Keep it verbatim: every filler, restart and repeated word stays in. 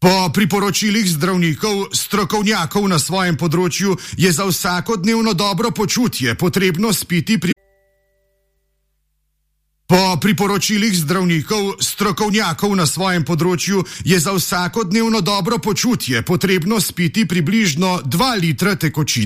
Po priporočilih zdravnikov, strokovnjakov na svojem področju je za vsakodnevno dobro počutje potrebno spiti pri Po priporočilih zdravnikov, strokovnjakov na svojem področju je za vsakodnevno dobro počutje potrebno spiti približno dva litra tekočine.